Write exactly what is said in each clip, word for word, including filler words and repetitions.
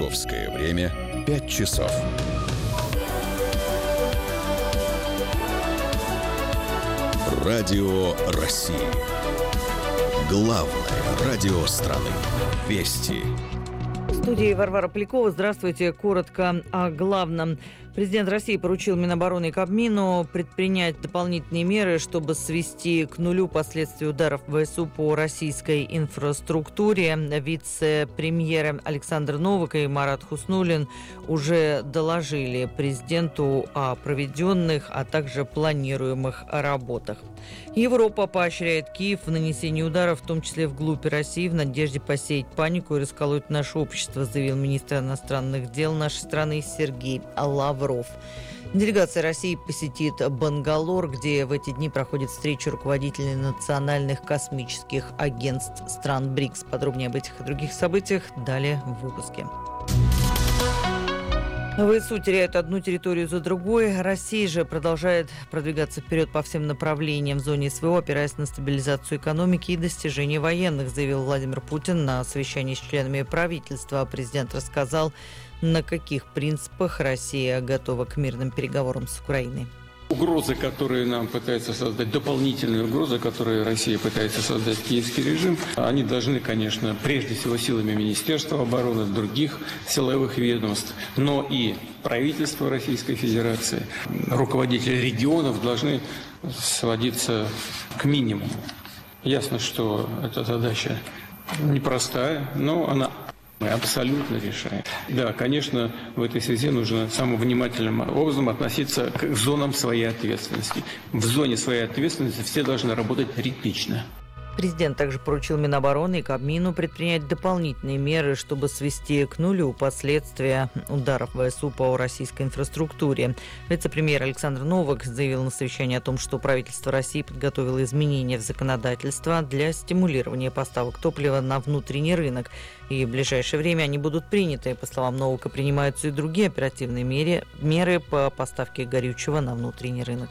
Московское время пять часов. Радио России. Главное радио страны. Вести. В студии Варвара Полякова. Здравствуйте. Коротко о главном. Президент России поручил Минобороны и Кабмину предпринять дополнительные меры, чтобы свести к нулю последствия ударов ВСУ по российской инфраструктуре. Вице-премьеры Александр Новак и Марат Хуснуллин уже доложили президенту о проведенных, а также планируемых работах. Европа поощряет Киев в нанесении ударов, в том числе вглубь России, в надежде посеять панику и расколоть наше общество, заявил министр иностранных дел нашей страны Сергей Лавров. Делегация России посетит Бангалор, где в эти дни проходит встреча руководителей национальных космических агентств стран БРИКС. Подробнее об этих и других событиях далее в выпуске. ВСУ теряют одну территорию за другой. Россия же продолжает продвигаться вперед по всем направлениям в зоне СВО, опираясь на стабилизацию экономики и достижения военных, заявил Владимир Путин на совещании с членами правительства. Президент рассказал, на каких принципах Россия готова к мирным переговорам с Украиной. Угрозы, которые нам пытается создать, дополнительные угрозы, которые Россия пытается создать киевский режим, они должны, конечно, прежде всего силами Министерства обороны, других силовых ведомств, но и правительство Российской Федерации, руководители регионов должны сводиться к минимуму. Ясно, что эта задача непростая, но она мы абсолютно решаем. Да, конечно, в этой связи нужно самым внимательным образом относиться к зонам своей ответственности. В зоне своей ответственности все должны работать ритмично. Президент также поручил Минобороны и Кабмину предпринять дополнительные меры, чтобы свести к нулю последствия ударов ВСУ по российской инфраструктуре. Вице-премьер Александр Новак заявил на совещании о том, что правительство России подготовило изменения в законодательство для стимулирования поставок топлива на внутренний рынок. И в ближайшее время они будут приняты. По словам Новака, принимаются и другие оперативные меры, меры по поставке горючего на внутренний рынок.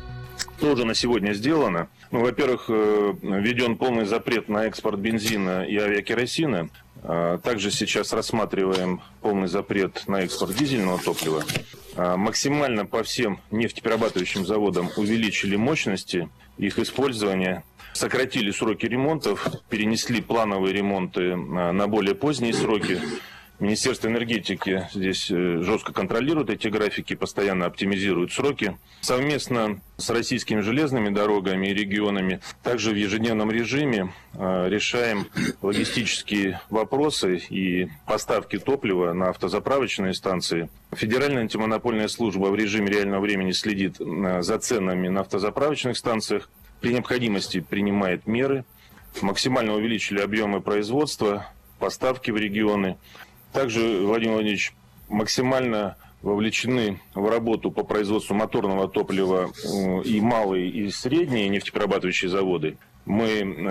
Что уже на сегодня сделано? Ну, во-первых, введен полный запрет на экспорт бензина и авиакеросина. Также сейчас рассматриваем полный запрет на экспорт дизельного топлива. Максимально по всем нефтеперерабатывающим заводам увеличили мощности их использования, сократили сроки ремонтов, перенесли плановые ремонты на более поздние сроки. Министерство энергетики здесь жестко контролирует эти графики, постоянно оптимизирует сроки. Совместно с российскими железными дорогами и регионами также в ежедневном режиме решаем логистические вопросы и поставки топлива на автозаправочные станции. Федеральная антимонопольная служба в режиме реального времени следит за ценами на автозаправочных станциях, при необходимости принимает меры, максимально увеличили объемы производства, поставки в регионы. Также, Владимир Владимирович, максимально вовлечены в работу по производству моторного топлива и малые, и средние нефтеперерабатывающие заводы. Мы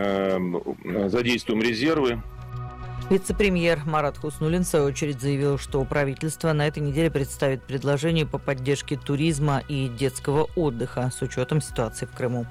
э, задействуем резервы. Вице-премьер Марат Хуснуллин в свою очередь заявил, что правительство на этой неделе представит предложение по поддержке туризма и детского отдыха с учетом ситуации в Крыму.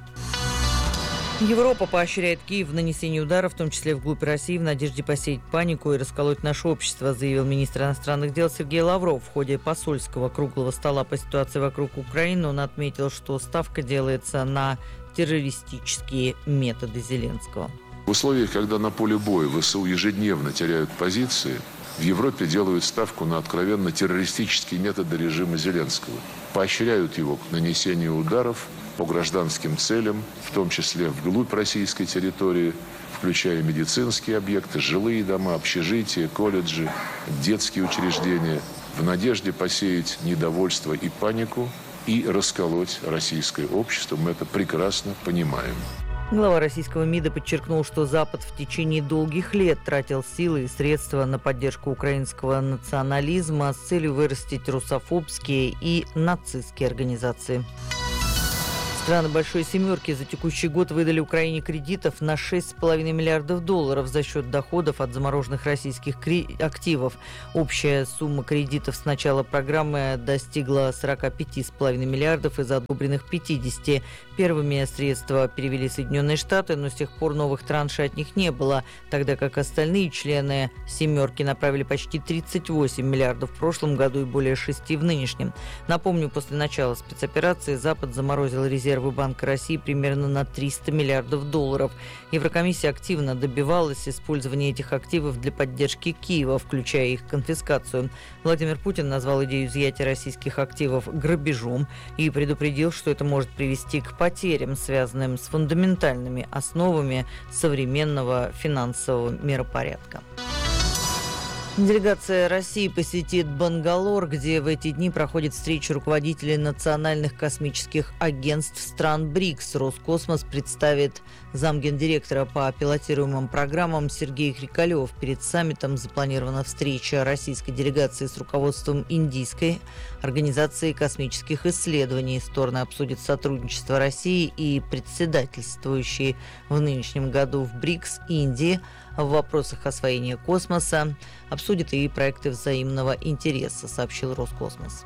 Европа поощряет Киев в нанесении ударов, в том числе вглубь России, в надежде посеять панику и расколоть наше общество, заявил министр иностранных дел Сергей Лавров. В ходе посольского круглого стола по ситуации вокруг Украины он отметил, что ставка делается на террористические методы Зеленского. В условиях, когда на поле боя ВСУ ежедневно теряют позиции, в Европе делают ставку на откровенно террористические методы режима Зеленского. Поощряют его к нанесению ударов по гражданским целям, в том числе вглубь российской территории, включая медицинские объекты, жилые дома, общежития, колледжи, детские учреждения, в надежде посеять недовольство и панику и расколоть российское общество. Мы это прекрасно понимаем. Глава российского МИДа подчеркнул, что Запад в течение долгих лет тратил силы и средства на поддержку украинского национализма с целью вырастить русофобские и нацистские организации. Страны Большой Семерки за текущий год выдали Украине кредитов на шесть с половиной миллиардов долларов за счет доходов от замороженных российских активов. Общая сумма кредитов с начала программы достигла сорок пять с половиной миллиардов из одобренных пятидесяти. Первыми средства перевели Соединенные Штаты, но с тех пор новых траншей от них не было, тогда как остальные члены «семерки» направили почти тридцать восемь миллиардов в прошлом году и более шести в нынешнем. Напомню, после начала спецоперации Запад заморозил резервы Банка России примерно на триста миллиардов долларов. Еврокомиссия активно добивалась использования этих активов для поддержки Киева, включая их конфискацию. Владимир Путин назвал идею изъятия российских активов грабежом и предупредил, что это может привести к потерям, связанным с фундаментальными основами современного финансового миропорядка. Делегация России посетит Бангалор, где в эти дни проходит встреча руководителей национальных космических агентств стран БРИКС. Роскосмос представит замгендиректора по пилотируемым программам Сергей Крикалев. Перед саммитом запланирована встреча российской делегации с руководством Индийской организации космических исследований. Стороны обсудят сотрудничество России и председательствующей в нынешнем году в БРИКС Индии в вопросах освоения космоса, обсудит и проекты взаимного интереса, сообщил Роскосмос.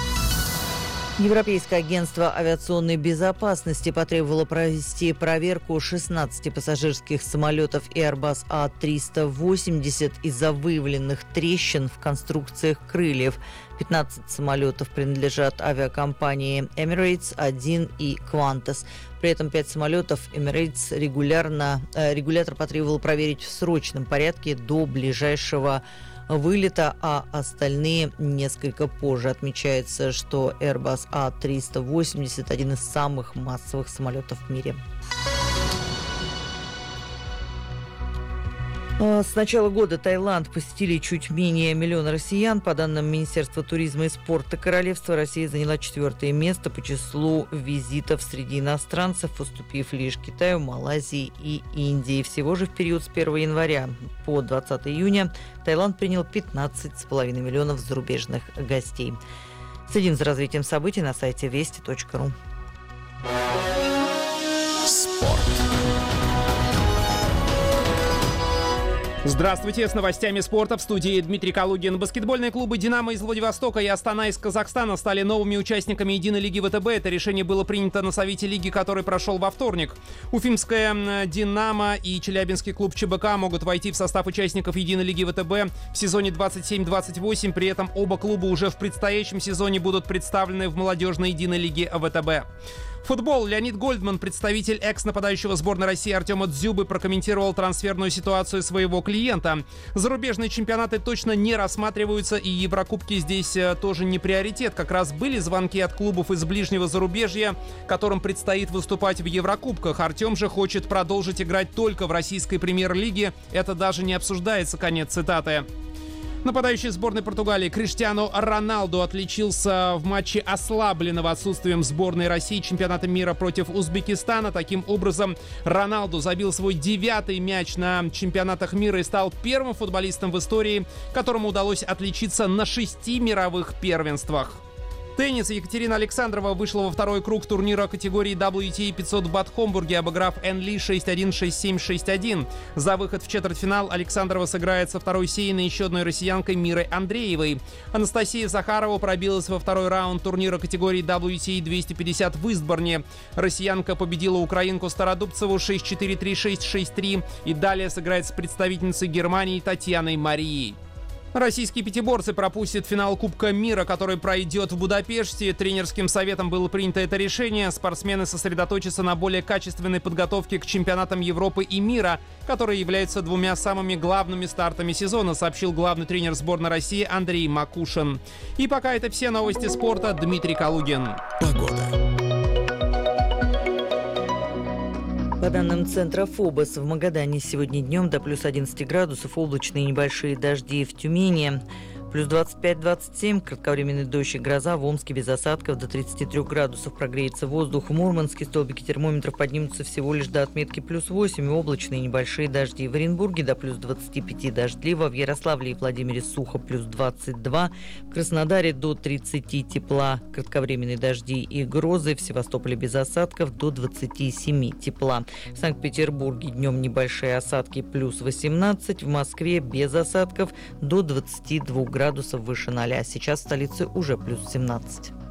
Европейское агентство авиационной безопасности потребовало провести проверку шестнадцати пассажирских самолетов Airbus А триста восемьдесят из-за выявленных трещин в конструкциях крыльев. пятнадцать самолетов принадлежат авиакомпании Emirates один и Qantas. При этом пять самолетов Emirates регулярно, э, регулятор потребовал проверить в срочном порядке до ближайшего вылета, а остальные несколько позже. Отмечается, что Airbus А триста восемьдесят – один из самых массовых самолетов в мире. С начала года Таиланд посетили чуть менее миллиона россиян. По данным Министерства туризма и спорта королевства, Россия заняла четвертое место по числу визитов среди иностранцев, уступив лишь Китаю, Малайзии и Индии. Всего же в период с первого января по двадцатое июня Таиланд принял пятнадцать с половиной миллионов зарубежных гостей. Следим за развитием событий на сайте вести точка ру. Спорт. Здравствуйте, с новостями спорта в студии Дмитрий Калугин. Баскетбольные клубы «Динамо» из Владивостока и «Астана» из Казахстана стали новыми участниками единой лиги ВТБ. Это решение было принято на совете лиги, который прошел во вторник. Уфимская «Динамо» и челябинский клуб ЧБК могут войти в состав участников единой лиги ВТБ в сезоне двадцать семь двадцать восемь. При этом оба клуба уже в предстоящем сезоне будут представлены в молодежной единой лиге ВТБ. Футбол. Леонид Гольдман, представитель экс-нападающего сборной России Артема Дзюбы, прокомментировал трансферную ситуацию своего клиента. Зарубежные чемпионаты точно не рассматриваются, и Еврокубки здесь тоже не приоритет. Как раз были звонки от клубов из ближнего зарубежья, которым предстоит выступать в Еврокубках. Артем же хочет продолжить играть только в российской премьер-лиге. Это даже не обсуждается. Конец цитаты. Нападающий сборной Португалии Криштиану Роналду отличился в матче ослабленного отсутствием сборной России чемпионата мира против Узбекистана. Таким образом, Роналду забил свой девятый мяч на чемпионатах мира и стал первым футболистом в истории, которому удалось отличиться на шести мировых первенствах. Теннис. Екатерина Александрова вышла во второй круг турнира категории дабл ю ти эй пятьсот в Бад-Хомбурге, обыграв Энн Ли шесть один, шесть семь, шесть один. За выход в четвертьфинал Александрова сыграет со второй сеянной еще одной россиянкой Мирой Андреевой. Анастасия Захарова пробилась во второй раунд турнира категории дабл ю ти эй двести пятьдесят в Истборне. Россиянка победила украинку Стародубцеву шесть четыре, три шесть, шесть три и далее сыграет с представительницей Германии Татьяной Марией. Российские пятиборцы пропустят финал Кубка мира, который пройдет в Будапеште. Тренерским советом было принято это решение. Спортсмены сосредоточатся на более качественной подготовке к чемпионатам Европы и мира, которые являются двумя самыми главными стартами сезона, сообщил главный тренер сборной России Андрей Макушин. И пока это все новости спорта. Дмитрий Калугин. Погода. По данным центра ФОБОС, в Магадане сегодня днем до плюс одиннадцати градусов, облачные небольшие дожди в Тюмени. Плюс двадцать пять - двадцать семь. Кратковременный дождь и гроза. В Омске без осадков до тридцати трёх градусов. Прогреется воздух. В Мурманске столбики термометров поднимутся всего лишь до отметки плюс восемь. Облачные небольшие дожди. В Оренбурге до плюс двадцати пяти дождливо. В Ярославле и Владимире сухо плюс двадцать два. В Краснодаре до тридцати тепла. Кратковременные дожди и грозы. В Севастополе без осадков до двадцати семи тепла. В Санкт-Петербурге днем небольшие осадки плюс восемнадцать. В Москве без осадков до двадцати двух градусов выше ноля. Сейчас в столице уже плюс семнадцать.